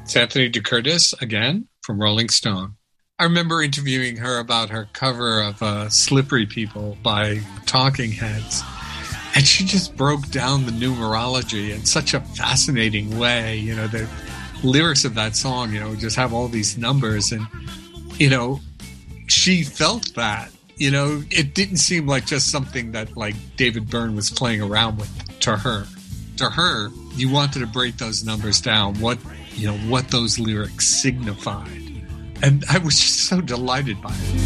It's Anthony DeCurtis again from Rolling Stone. I remember interviewing her about her cover of Slippery People by Talking Heads. And she just broke down the numerology in such a fascinating way. You know, the lyrics of that song, you know, just have all these numbers. And, you know, she felt that. You know, it didn't seem like just something that, like, David Byrne was playing around with to her. To her, you wanted to break those numbers down, what those lyrics signified. And I was just so delighted by it.